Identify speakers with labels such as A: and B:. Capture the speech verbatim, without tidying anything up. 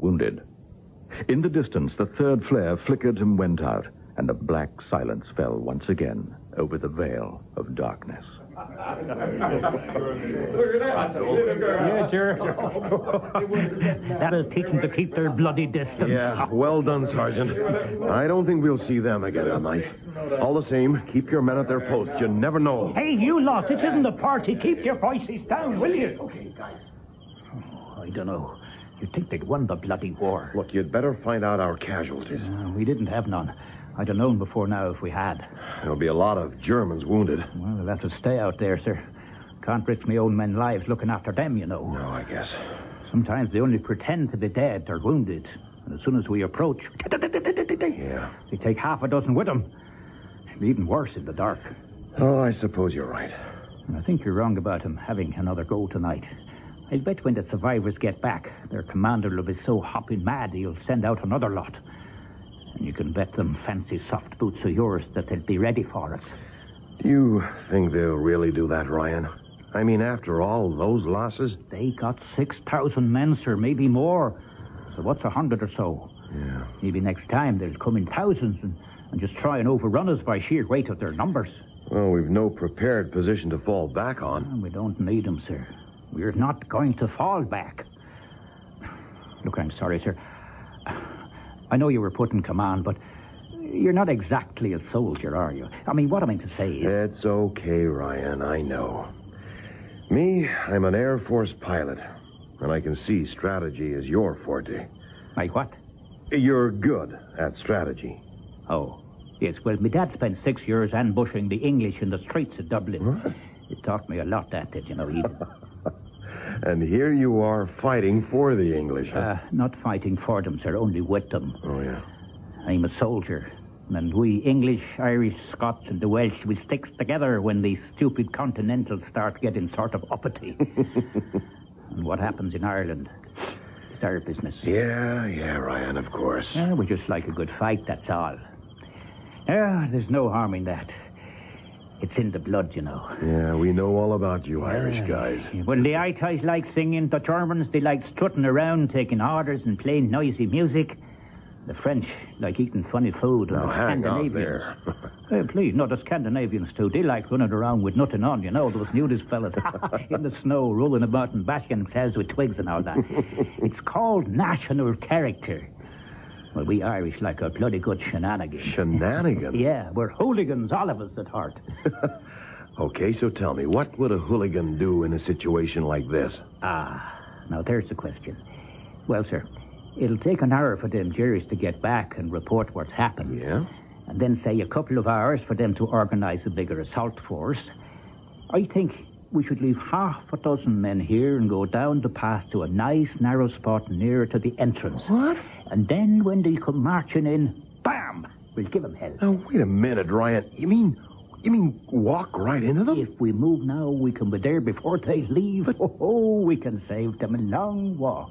A: wounded. In the distance, the third flare flickered and went out, and a black silence fell once again over the veil of darkness.
B: Yeah, sure. That'll teach them to keep their bloody distance.
C: Yeah, well done, Sergeant. I don't think we'll see them again tonight. All the same, keep your men at their posts. You never know.
B: Hey, you lot, this isn't a party. Keep your voices down, will you? Okay, guys. Oh, I don't know. You'd think they'd won the bloody war.
C: Look, you'd better find out our casualties.
B: Uh, we didn't have none. I'd have known before now if we had.
C: There'll be a lot of Germans wounded.
B: Well, they'll have to stay out there, sir. Can't risk my own men's lives looking after them, you know.
C: No, I guess.
B: Sometimes they only pretend to be dead or wounded. And as soon as we approach...
C: Yeah.
B: They take half a dozen with them. It'll be even worse in the dark.
C: Oh, I suppose you're right.
B: And I think you're wrong about him having another go tonight. I'll bet when the survivors get back, their commander will be so hopping mad he'll send out another lot. And you can bet them fancy soft boots of yours that they'll be ready for us.
C: Do you think they'll really do that, Ryan? I mean, after all those losses?
B: They got six thousand men, sir, maybe more. So what's a hundred or so?
C: Yeah.
B: Maybe next time they'll come in thousands and, and just try and overrun us by sheer weight of their numbers.
C: Well, we've no prepared position to fall back on.
B: And we don't need them, sir. We're not going to fall back. Look, I'm sorry, sir. I know you were put in command, but you're not exactly a soldier, are you? I mean, what I mean to say is...
C: It's okay, Ryan, I know. Me, I'm an Air Force pilot, and I can see strategy is your forte.
B: My what?
C: You're good at strategy.
B: Oh, yes. Well, my dad spent six years ambushing the English in the streets of Dublin.
C: What?
B: It taught me a lot, that did, you know, Eden.
C: And here you are fighting for the English, huh?
B: Uh, not fighting for them, sir, only with them.
C: Oh, yeah.
B: I'm a soldier. And we English, Irish, Scots, and the Welsh, we sticks together when these stupid continentals start getting sort of uppity. And what happens in Ireland is our business.
C: Yeah, yeah, Ryan, of course.
B: Yeah, we just like a good fight, that's all. Yeah, there's no harm in that. It's in the blood, you know.
C: Yeah, we know all about you Irish guys.
B: When the Itais like singing, the Germans, they like strutting around, taking orders and playing noisy music. The French like eating funny food, and
C: Now,
B: the
C: hang on
B: Scandinavians...
C: there.
B: Hey, please, no, the Scandinavians, too. They like running around with nothing on, you know, those nudist fellas in the snow, rolling about and bashing themselves with twigs and all that. It's called national character. Well, we Irish like a bloody good shenanigan.
C: Shenanigan?
B: Yeah, we're hooligans, all of us at heart.
C: Okay, so tell me, what would a hooligan do in a situation like this?
B: Ah, now there's the question. Well, sir, it'll take an hour for them Jerrys to get back and report what's happened.
C: Yeah?
B: And then, say, a couple of hours for them to organize a bigger assault force. I think we should leave half a dozen men here and go down the path to a nice, narrow spot nearer to the entrance.
C: What?
B: And then when they come marching in, bam, we'll give them hell.
C: Now, wait a minute, Ryan. You mean, you mean walk right into them?
B: If we move now, we can be there before they leave. Oh, oh, we can save them a long walk.